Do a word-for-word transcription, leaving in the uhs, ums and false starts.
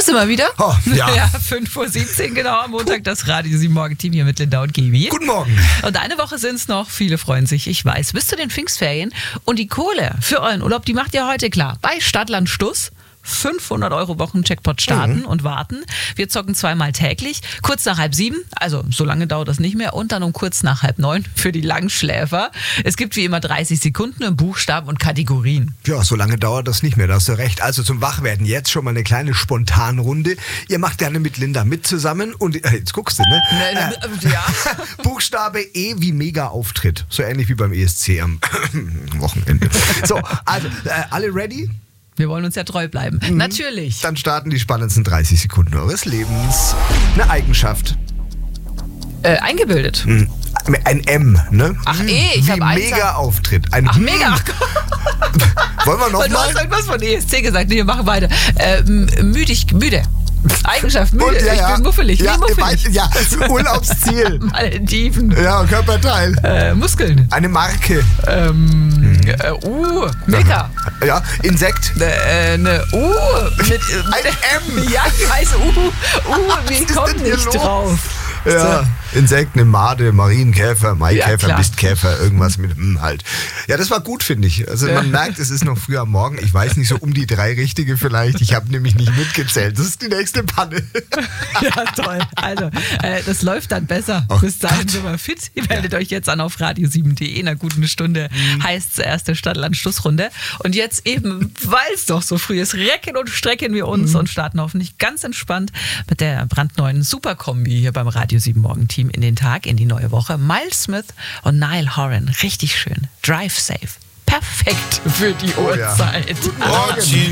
sind wir wieder. Oh, ja. ja. fünf Uhr siebzehn genau am Montag, das Radio sieben Morgen-Team hier mit Linda und Gibi. Guten Morgen. Und eine Woche sind es noch, viele freuen sich, ich weiß, bis zu den Pfingstferien. Und die Kohle für euren Urlaub, die macht ihr heute klar. Bei Stadtland Stuss. fünfhundert Euro Wochen-Jackpot starten mhm. und warten. Wir zocken zweimal täglich, kurz nach halb sieben, also so lange dauert das nicht mehr, und dann um kurz nach halb neun für die Langschläfer. Es gibt wie immer dreißig Sekunden, Buchstaben und Kategorien. Ja, so lange dauert das nicht mehr, da hast du recht. Also zum Wachwerden jetzt schon mal eine kleine Spontanrunde. Ihr macht gerne mit Linda mit zusammen und äh, jetzt guckst du, ne? ne äh, ja. Buchstabe E wie Mega-Auftritt. So ähnlich wie beim E S C am Wochenende. So, also äh, alle ready? Wir wollen uns ja treu bleiben. Mhm. Natürlich. Dann starten die spannendsten dreißig Sekunden eures Lebens. Eine Eigenschaft. Äh, eingebildet. Mhm. Ein M, ne? Ach eh, ich habe Wie Mega-Auftritt. Ein Ach, mega. Wollen wir noch du mal? hast irgendwas von E S C gesagt. Nee, wir machen weiter. Äh, müdig, müde. Eigenschaft, müde. Und, ja, ja. Ich bin muffelig. Ja, muffelig. ja, Urlaubsziel. Malediven. Ja, Körperteil. Äh, Muskeln. Eine Marke. Ähm, äh, uh, Mega. Ja, Insekt. Äh, ne U. Mit, Ein M. Ja, ich heiße U. U, wie kommt nicht los? drauf? Ja, Insekt, eine Made, Marienkäfer, Maikäfer, ja, Mistkäfer, irgendwas mit M halt. Ja, das war gut, finde ich. Also man merkt, es ist noch früh am Morgen. Ich weiß nicht, so um die drei richtige vielleicht. Ich habe nämlich nicht mitgezählt. Das ist die nächste Panne. Ja, toll. Also, äh, das läuft dann besser. Oh Bis dahin Gott. sind wir fit. Ihr meldet ja. euch jetzt an auf radio sieben punkt de. In einer guten Stunde mhm. heißt es erste Stadtland-Schlussrunde. Und jetzt eben, weil es doch so früh ist, recken und strecken wir uns mhm. und starten hoffentlich ganz entspannt mit der brandneuen Superkombi hier beim Radio sieben Morgen-Team in den Tag, in die neue Woche. Miles Smith und Niall Horan. Richtig schön. Drive safe. Perfekt für die Oh Uhrzeit. Ja. Guten Morgen.